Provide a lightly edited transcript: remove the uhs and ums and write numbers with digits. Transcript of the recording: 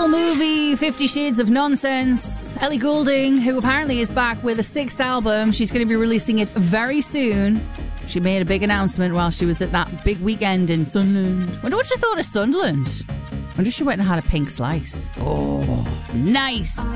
seminal movie, 50 Shades of Nonsense. Ellie Goulding, who apparently is back with a 6th album, she's going to be releasing it very soon. She made a big announcement while she was at that big weekend in Sunderland. Wonder what she thought of Sunderland. Wonder if she went and had a pink slice. Oh, nice.